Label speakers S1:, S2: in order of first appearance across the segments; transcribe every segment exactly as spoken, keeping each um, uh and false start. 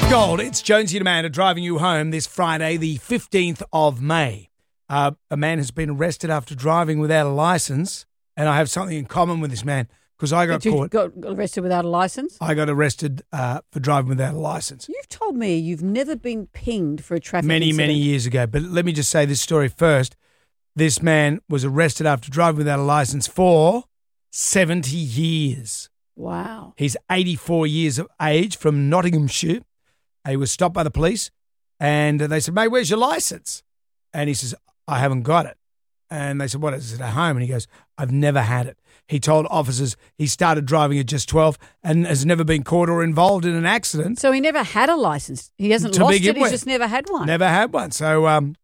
S1: Gold, it's Jonesy and Amanda driving you home this Friday, the fifteenth of May. Uh, a man has been arrested after driving without a licence, and I have something in common with this man because I got
S2: Did you
S1: caught.
S2: got arrested without a licence?
S1: I got arrested uh, for driving without a licence.
S2: You've told me you've never been pinged for a traffic
S1: Many,
S2: incident.
S1: many years ago. But let me just say this story first. This man was arrested after driving without a licence for seventy years.
S2: Wow.
S1: He's eighty-four years of age from Nottinghamshire. He was stopped by the police and they said, mate, where's your licence? And he says, I haven't got it. And they said, what is it at home? And he goes, I've never had it. He told officers he started driving at just twelve and has never been caught or involved in an accident.
S2: So he never had a licence. He hasn't
S1: To
S2: lost
S1: begin
S2: it. He's
S1: with.
S2: just never had one.
S1: Never had one. So um,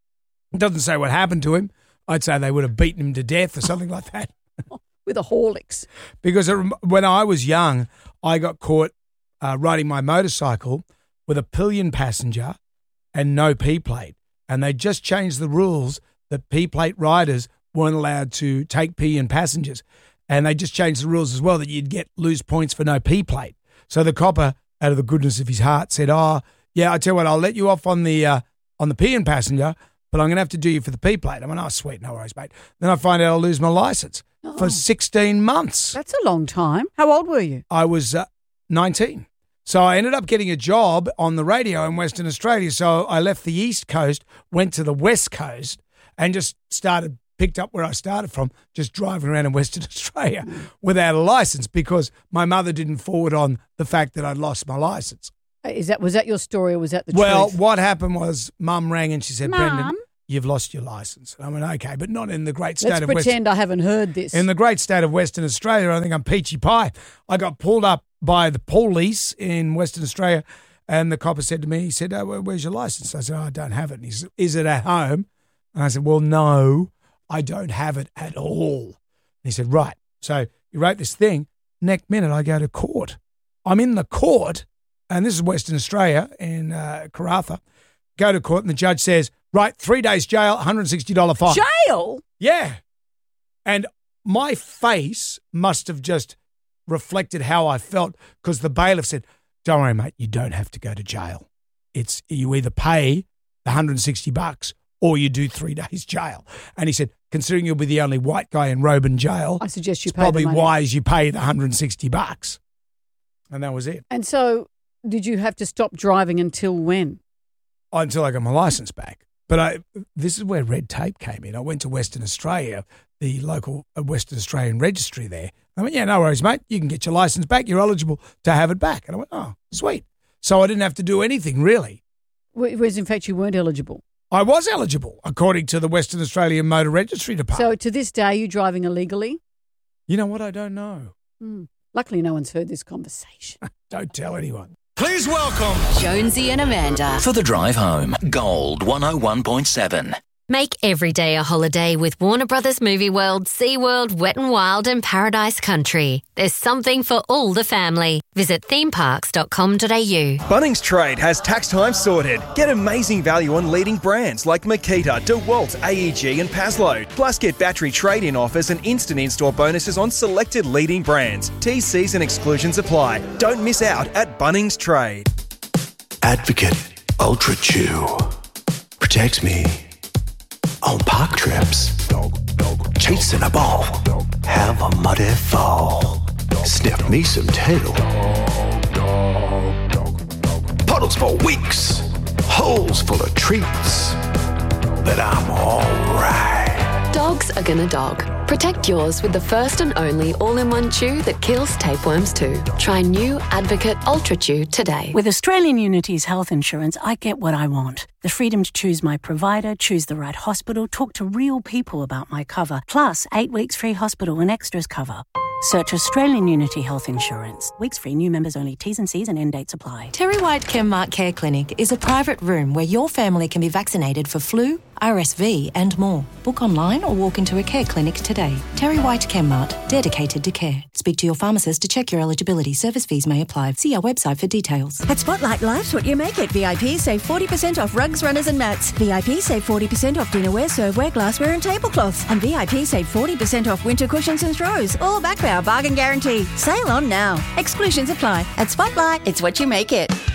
S1: it doesn't say what happened to him. I'd say they would have beaten him to death or something like that.
S2: With a Horlicks.
S1: Because it, rem- when I was young, I got caught uh, riding my motorcycle with a pillion passenger and no P-plate. And they just changed the rules that P-plate riders weren't allowed to take pillion passengers. And they just changed the rules as well that you'd get lose points for no P-plate. So the copper, out of the goodness of his heart, said, oh, yeah, I tell you what, I'll let you off on the uh, on the pillion passenger, but I'm going to have to do you for the P-plate. I went, oh, sweet, no worries, mate. Then I find out I'll lose my licence
S2: Oh.
S1: for sixteen months.
S2: That's a long time. How old were you?
S1: I was uh, nineteen. So I ended up getting a job on the radio in Western Australia. So I left the East Coast, went to the West Coast and just started, picked up where I started from, just driving around in Western Australia without a licence because my mother didn't forward on the fact that I'd lost my licence.
S2: Is that was that your story or was that the
S1: Well,
S2: truth?
S1: what happened was Mum rang and she said,
S2: Mum?
S1: Brendan, you've lost your licence. And I went, okay, but not in the great state
S2: Let's
S1: of Western
S2: pretend I haven't heard this.
S1: In the great state of Western Australia, I think I'm peachy pie. I got pulled up by the police in Western Australia and the copper said to me, he said, oh, where- where's your licence? I said, oh, I don't have it. And he said, is it at home? And I said, well, no, I don't have it at all. And he said, right. So you wrote this thing. Next minute, I go to court. I'm in the court, and this is Western Australia in uh, Karratha. Go to court and the judge says, right, three days jail, one hundred sixty dollars fine.
S2: Jail?
S1: Yeah. And my face must have just reflected how I felt because the bailiff said, don't worry, mate, you don't have to go to jail. It's you either pay the one hundred sixty bucks or you do three days jail. And he said, considering you'll be the only white guy in Roban jail,
S2: I suggest you
S1: it's
S2: pay the
S1: probably
S2: money.
S1: wise you pay the one hundred sixty bucks. And that was it.
S2: And so did you have to stop driving until when?
S1: Until I got my licence back. But I, this is where red tape came in. I went to Western Australia, the local uh, Western Australian registry there. I went, yeah, no worries, mate. You can get your licence back. You're eligible to have it back. And I went, oh, sweet. So I didn't have to do anything, really.
S2: Whereas in fact you weren't eligible.
S1: I was eligible, according to the Western Australian Motor Registry Department.
S2: So to this day, are you driving illegally?
S1: You know what? I don't know.
S2: Hmm. Luckily, no one's heard this conversation.
S1: Don't tell anyone.
S3: Please welcome
S4: Jonesy and Amanda.
S3: for the drive home. Gold one oh one point seven.
S5: Make every day a holiday with Warner Brothers Movie World, SeaWorld, Wet n Wild and Paradise Country. There's something for all the family. Visit theme parks dot com dot a u.
S6: Bunnings Trade has tax time sorted. Get amazing value on leading brands like Makita, DeWalt, A E G and Paslow. Plus get battery trade-in offers and instant in-store bonuses on selected leading brands. T's, C's and exclusions apply. Don't miss out at Bunnings Trade.
S7: Advocate Ultra Chew protects me on park trips, chasing a ball, have a muddy fall, sniff me some tail, puddles for weeks, holes full of treats, but I'm alright.
S8: Dogs are gonna dog. Protect yours with the first and only all-in-one chew that kills tapeworms too. Try new Advocate Ultra Chew today.
S9: With Australian Unity's health insurance, I get what I want. The freedom to choose my provider, choose the right hospital, talk to real people about my cover, plus eight weeks free hospital and extras cover. Search Australian Unity Health Insurance. Weeks free, new members only. T's and C's and end dates apply.
S10: Terry White Chemmart Care Clinic is a private room where your family can be vaccinated for flu, R S V and more. Book online or walk into a care clinic today. Terry White Chemmart, dedicated to care. Speak to your pharmacist to check your eligibility. Service fees may apply. See our website for details.
S11: At Spotlight, life's what you make it. V I P save forty percent off rugs, runners and mats. V I P save forty percent off dinnerware, serveware, glassware and tablecloths. And V I P save forty percent off winter cushions and throws. All backed by our bargain guarantee. Sale on now. Exclusions apply. At Spotlight, it's what you make it.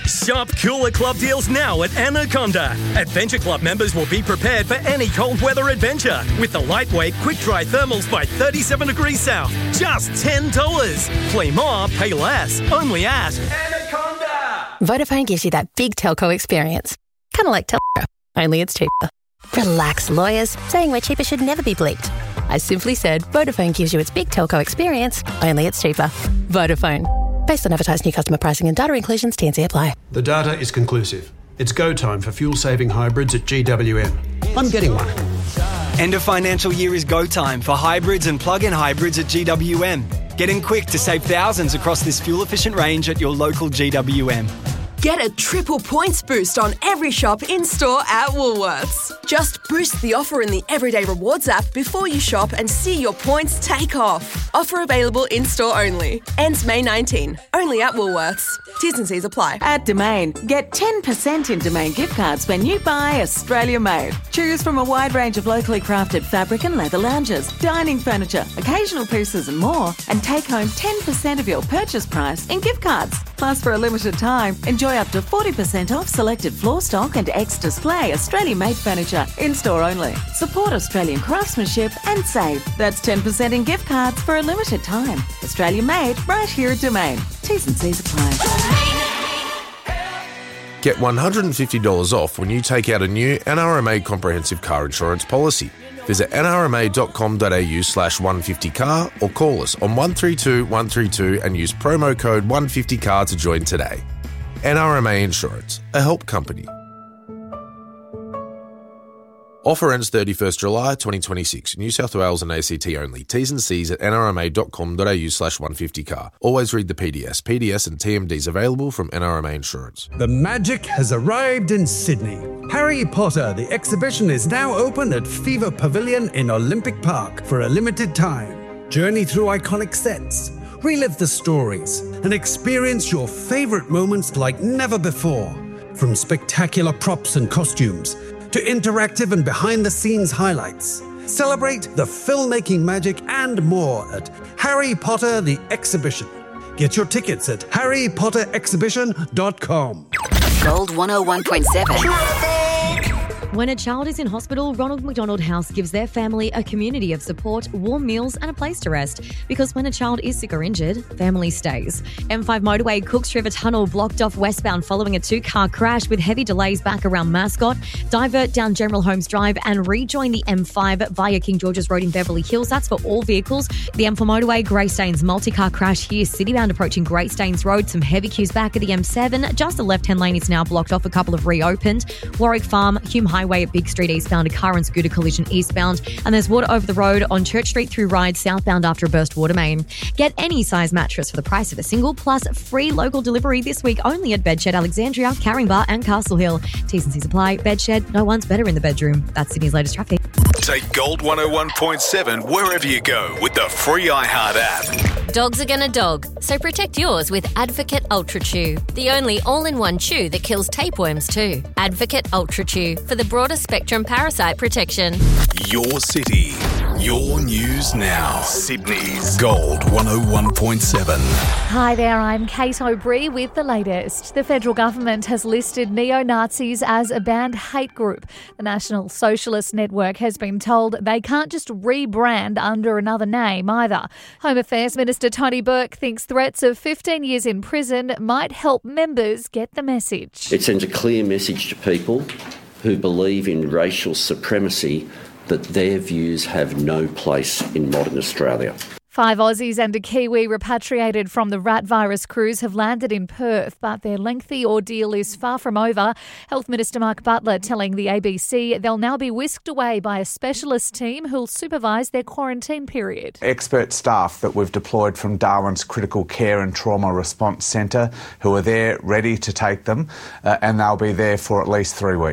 S4: Shop Cooler Club deals now at Anaconda. Adventure Club members will be prepared for any cold weather adventure with the lightweight quick dry thermals by thirty-seven degrees south. Just ten dollars. Play more, pay less. Only at Anaconda.
S12: Vodafone gives you that big telco experience. Kind of like Telco, only it's cheaper. Relax, lawyers. Saying we're cheaper should never be bleeped. I simply said Vodafone gives you its big telco experience, only it's cheaper. Vodafone. Based on advertised new customer pricing and data inclusions, T and C apply.
S13: The data is conclusive. It's go time for fuel-saving hybrids at G W M. I'm getting one.
S14: End of financial year is go time for hybrids and plug-in hybrids at G W M. Get in quick to save thousands across this fuel-efficient range at your local G W M.
S15: Get a triple points boost on every shop in-store at Woolworths. Just boost the offer in the Everyday Rewards app before you shop and see your points take off. Offer available in-store only. Ends May nineteenth. Only at Woolworths. T's and C's apply.
S16: At Domain, get ten percent in Domain gift cards when you buy Australia Made. Choose from a wide range of locally crafted fabric and leather lounges, dining furniture, occasional pieces and more, and take home ten percent of your purchase price in gift cards. Plus, for a limited time, enjoy up to forty percent off selected floor stock and ex-display Australia-made furniture in-store only. Support Australian craftsmanship and save. That's ten percent in gift cards for a limited time. Australia Made, right here at Domain. T's and C's apply.
S17: Get one hundred fifty dollars off when you take out a new N R M A comprehensive car insurance policy. Visit nrma.com.au slash 150car or call us on one three two one three two and use promo code one fifty car to join today. N R M A Insurance, a help company. Offer ends thirty-first July twenty twenty-six. New South Wales and A C T only. T's and C's at nrma.com.au slash 150car. Always read the P D S. P D S and T M Ds available from N R M A Insurance.
S18: The magic has arrived in Sydney. Harry Potter, the exhibition, is now open at Fever Pavilion in Olympic Park for a limited time. Journey through iconic sets, relive the stories, and experience your favourite moments like never before. From spectacular props and costumes to interactive and behind-the-scenes highlights. Celebrate the filmmaking magic and more at Harry Potter the Exhibition. Get your tickets at harry potter exhibition dot com.
S19: Gold one oh one point seven.
S20: When a child is in hospital, Ronald McDonald House gives their family a community of support, warm meals and a place to rest. Because when a child is sick or injured, family stays. M five motorway Cooks River Tunnel blocked off westbound following a two-car crash with heavy delays back around Mascot. Divert down General Holmes Drive and rejoin the M five via King George's Road in Beverly Hills. That's for all vehicles. The M four motorway Greystanes multi-car crash here, citybound approaching Greystanes Road. Some heavy queues back at the M seven. Just the left-hand lane is now blocked off. A couple have reopened. Warwick Farm, Hume Highway at Big Street eastbound, a car and scooter collision eastbound, and there's water over the road on Church Street through Ryde southbound after a burst water main. Get any size mattress for the price of a single, plus free local delivery this week only at Bedshed Alexandria, Caringbah and Castle Hill. T's and C's apply. Bedshed, no one's better in the bedroom. That's Sydney's latest traffic.
S7: Take Gold one oh one point seven wherever you go with the free iHeart app.
S5: Dogs are gonna dog, so protect yours with Advocate Ultra Chew, the only all-in-one chew that kills tapeworms too. Advocate Ultra Chew for the broader spectrum parasite protection.
S7: Your city, your news now. Sydney's Gold one oh one point seven.
S21: Hi there, I'm Kate O'Brien with the latest. The federal government has listed neo-Nazis as a banned hate group. The National Socialist Network has been told they can't just rebrand under another name either. Home Affairs Minister Tony Burke thinks threats of fifteen years in prison might help members get the message.
S22: It sends a clear message to people who believe in racial supremacy that their views have no place in modern Australia.
S21: Five Aussies and a Kiwi repatriated from the rat virus cruise have landed in Perth, but their lengthy ordeal is far from over. Health Minister Mark Butler telling the A B C they'll now be whisked away by a specialist team who'll supervise their quarantine period.
S23: Expert staff that we've deployed from Darwin's Critical Care and Trauma Response Centre who are there ready to take them, uh, and they'll be there for at least three weeks.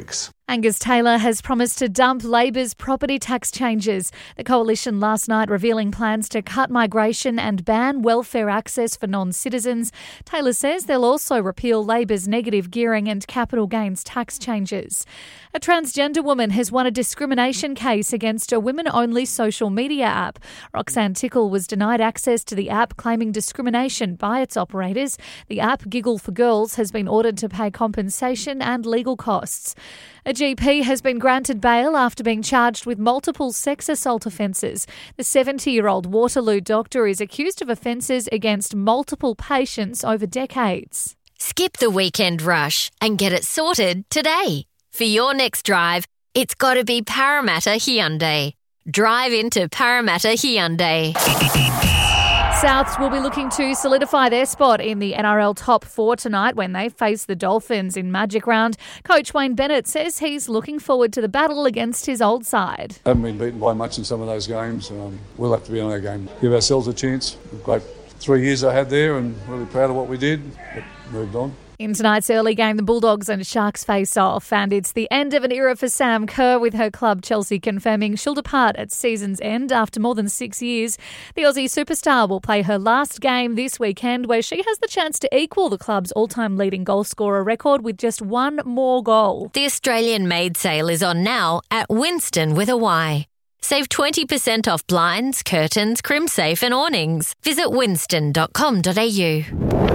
S21: Angus Taylor has promised to dump Labor's property tax changes. The coalition last night revealing plans to cut migration and ban welfare access for non-citizens. Taylor says they'll also repeal Labor's negative gearing and capital gains tax changes. A transgender woman has won a discrimination case against a women-only social media app. Roxanne Tickle was denied access to the app, claiming discrimination by its operators. The app, Giggle for Girls, has been ordered to pay compensation and legal costs. A G P has been granted bail after being charged with multiple sex assault offences. The seventy-year-old Waterloo doctor is accused of offences against multiple patients over decades.
S5: Skip the weekend rush and get it sorted today. For your next drive, it's got to be Parramatta Hyundai. Drive into Parramatta Hyundai.
S21: Souths will be looking to solidify their spot in the N R L top four tonight when they face the Dolphins in Magic Round. Coach Wayne Bennett says he's looking forward to the battle against his old side.
S1: Haven't been beaten by much in some of those games. Um, we'll have to be on our game. Give ourselves a chance. Great three years I had there and really proud of what we did, but moved on.
S21: In tonight's early game, the Bulldogs and Sharks face off, and it's the end of an era for Sam Kerr, with her club Chelsea confirming she'll depart at season's end after more than six years. The Aussie superstar will play her last game this weekend, where she has the chance to equal the club's all-time leading goal scorer record with just one more goal.
S5: The Australian Made sale is on now at Winston with a Y. Save twenty percent off blinds, curtains, crimsafe and awnings. Visit winston dot com dot a u.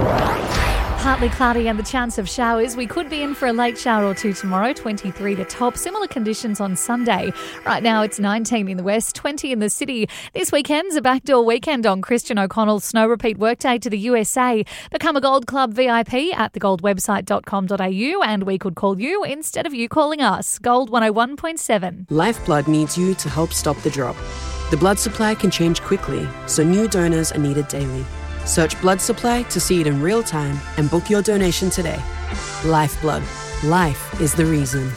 S21: Partly cloudy and the chance of showers. We could be in for a late shower or two tomorrow, twenty-three the top. Similar conditions on Sunday. Right now it's nineteen in the west, twenty in the city. This weekend's a backdoor weekend on Christian O'Connell's snow repeat workday to the U S A. Become a Gold Club V I P at the gold website dot com dot a u, and we could call you instead of you calling us. Gold one oh one point seven.
S2: Lifeblood needs you to help stop the drop. The blood supply can change quickly, so new donors are needed daily. Search blood supply to see it in real time and book your donation today. Lifeblood. Life is the reason.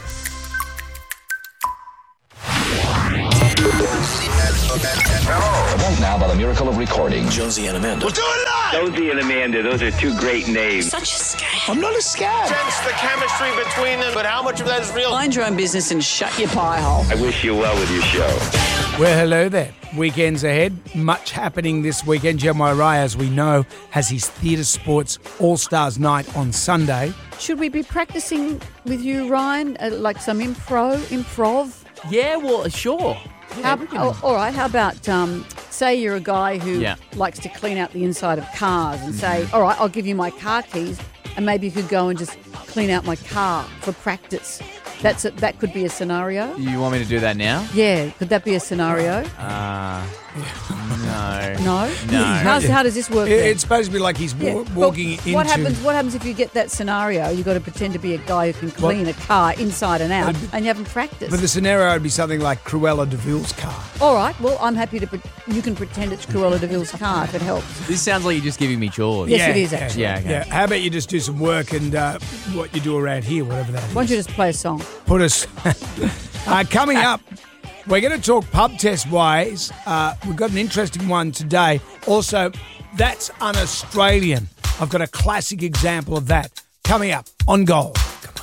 S3: Now, by the miracle of recording, Josie and Amanda.
S24: We'll do it live!
S25: Josie and Amanda, those are two great names.
S24: Such a scam. I'm not a scam. Sense the chemistry between them, but how much of that is real?
S26: Mind your own business and shut your pie hole.
S25: I wish you well with your show.
S27: Well, hello there. Weekends ahead. Much happening this weekend. Jeremiah Rye, as we know, has his Theatre Sports All-Stars Night on Sunday.
S28: Should we be practicing with you, Ryan, uh, like some impro, improv?
S29: Yeah, well, sure. Yeah,
S28: how, oh, all right, how about, um, say you're a guy who
S29: yeah.
S28: likes to clean out the inside of cars and say,
S29: Mm-hmm.
S28: all right, I'll give you my car keys and maybe you could go and just clean out my car for practice. That's a, that could be a scenario.
S29: You want me to do that now?
S28: Yeah, could that be a scenario?
S29: Uh, no.
S28: No?
S29: No.
S28: How's, how does this work
S27: It-
S28: then?
S27: It's supposed to be like he's wa-
S28: Yeah,
S27: walking
S28: but
S27: into...
S28: What happens? What happens if you get that scenario? You've got to pretend to be a guy who can
S27: Well-
S28: clean a car inside and out,
S27: But-
S28: and you haven't practiced.
S27: But the scenario would be something like Cruella de Vil's car.
S28: All right. Well, I'm happy to. Pre- you can pretend it's Cruella de Vil's car if it helps.
S29: This sounds like you're just giving me chores.
S28: Yes, it is, actually.
S29: Yeah, okay.
S27: Yeah. How about you just do some work and uh, what you do around here, whatever that is.
S28: Why don't you just play a song?
S27: Put us... uh, coming up, we're going to talk pub test ways. Uh, we've got an interesting one today. Also, that's un-Australian. I've got a classic example of that coming up on Gold.